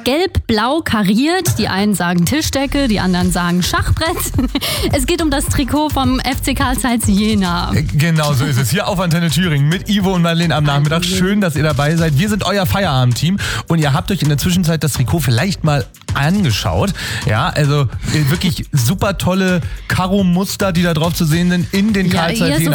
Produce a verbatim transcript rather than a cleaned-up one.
gelb-blau kariert. Die einen sagen Tischdecke, die anderen sagen Schachbrett. Es geht um das Trikot vom F C Karl Zeiss Jena. Genau so ist es. Hier auf Antenne Thüringen mit Ivo und Marlene am Nachmittag. Schön, dass ihr dabei seid. Wir sind euer Feierabendteam und ihr habt euch in der Zwischenzeit das Trikot vielleicht mal angeschaut. Ja, also wirklich super tolle Karo-Muster, die da drauf zu sehen sind in den Ja, Karl Zeiss Jena.